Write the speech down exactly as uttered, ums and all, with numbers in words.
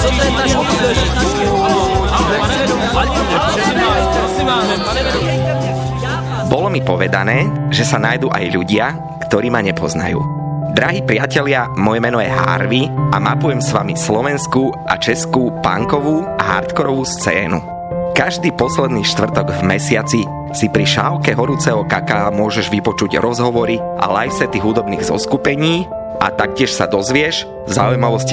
Bolo mi povedané, že sa nájdu aj ľudia, ktorí ma nepoznajú. Drahí priatelia, moje meno je Harvey a mapujem s vami slovenskú a českú punkovú a hardkorovú scénu. Každý posledný štvrtok v mesiaci si pri šálke horúceho kaká môžeš vypočuť rozhovory a livesety hudobných zoskupení a taktiež sa dozvieš zaujímavosti